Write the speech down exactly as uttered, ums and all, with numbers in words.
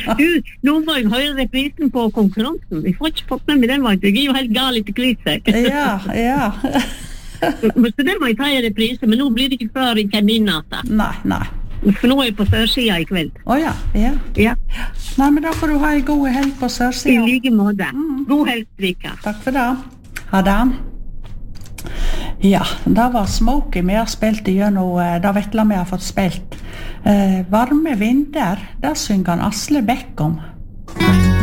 Du, nå må jeg høre reprisen på konkurransen. Jeg får ikke fått med meg den, vet du. Jeg er jo helt gal etter kvittek. Ja, ja. Så det må jeg ta i reprise, men nå blir det ikke før i terminnatta. Nei, nei. For nå er jeg på sørsida i kveld. Åja, ja. Ja. Nei, men da får du ha en god helg på I sørsida. like måte. God helg, Rika. Takk for det. Ha det. Ja, det var Smokey vi har spilt igjennom, det Vettla vi har fått spilt. Eh, varme vinder, det synger han Asle Bekk om.